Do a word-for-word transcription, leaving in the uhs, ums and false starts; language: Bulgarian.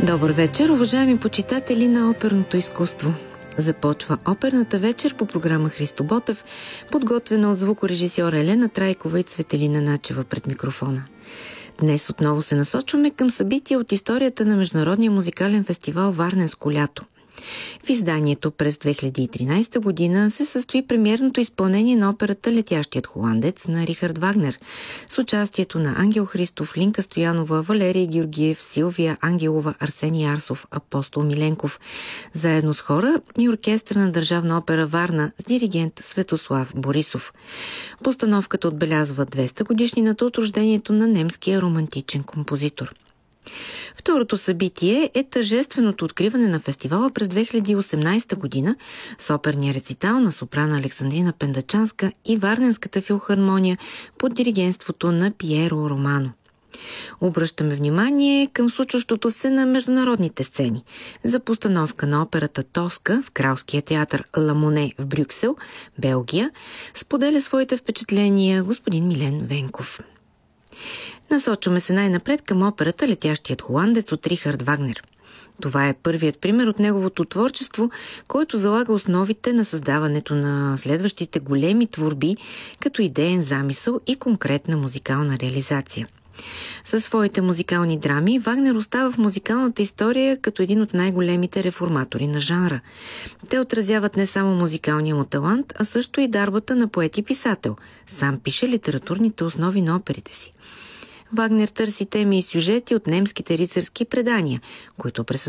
Добър вечер, уважаеми почитатели на оперното изкуство. Започва оперната вечер по програма Христо Ботев, подготвена от звукорежисьора Елена Трайкова и Цветелина Начева пред микрофона. Днес отново се насочваме към събития от историята на Международния музикален фестивал Варненско лято. В изданието през две хиляди и тринадесета година се състои премиерното изпълнение на операта «Летящият холандец» на Рихард Вагнер с участието на Ангел Христов, Линка Стоянова, Валерий Георгиев, Силвия Ангелова, Арсений Арсов, Апостол Миленков, заедно с хора и оркестър на Държавна опера Варна с диригент Светослав Борисов. Постановката отбелязва двеста годишнината от рождението на немския романтичен композитор. Второто събитие е тържественото откриване на фестивала през две хиляди и осемнадесета година с оперния рецитал на сопрана Александрина Пендачанска и Варненската филхармония под диригентството на Пиеро Романо. Обръщаме внимание към случващото се на международните сцени. За постановка на операта Тоска в Кралския театър Ла Моне в Брюксел, Белгия, споделя своите впечатления господин Милен Венков. Насочваме се най-напред към операта «Летящият холандец» от Рихард Вагнер. Това е първият пример от неговото творчество, който залага основите на създаването на следващите големи творби като идеен замисъл и конкретна музикална реализация. Със своите музикални драми Вагнер остава в музикалната история като един от най-големите реформатори на жанра. Те отразяват не само музикалния му талант, а също и дарбата на поет и писател. Сам пише литературните основи на оперите си. Вагнер търси теми и сюжети от немските рицарски предания, които през